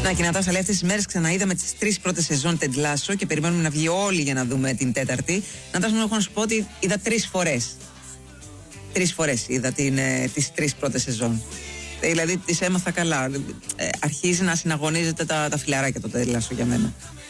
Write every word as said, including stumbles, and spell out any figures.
Να και η Νατάσα λέει: αυτές τις μέρες ξαναείδαμε τις τρεις πρώτες σεζόν Ted Lasso και περιμένουμε να βγει όλοι για να δούμε την τέταρτη. Νατάσα, μου έχω να σου πω ότι είδα τρεις φορές. Τρεις φορές είδα την, ε, τις τρεις πρώτες σεζόν. Δηλαδή τις έμαθα καλά. Ε, αρχίζει να συναγωνίζεται τα, τα φιλαράκια το Ted Lasso για μένα.